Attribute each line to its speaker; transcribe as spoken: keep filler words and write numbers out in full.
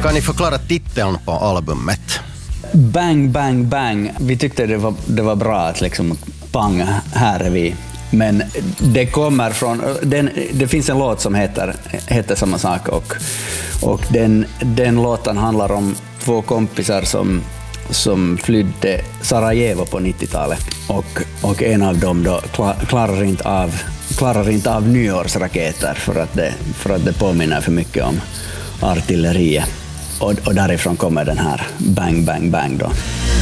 Speaker 1: Kan ni förklara titeln på albumet?
Speaker 2: Bang, bang, bang. Vi tyckte det var, det var bra att liksom pang, här är vi. Men det kommer från... Den, det finns en låt som heter, heter samma sak och, och den, den låten handlar om två kompisar som, som flydde Sarajevo på nittiotalet och, och en av dem då klarar inte av, klarar inte av nyårsraketer för att det, för att det påminner för mycket om artilleriet. Och, och därifrån kommer den här bang, bang, bang då.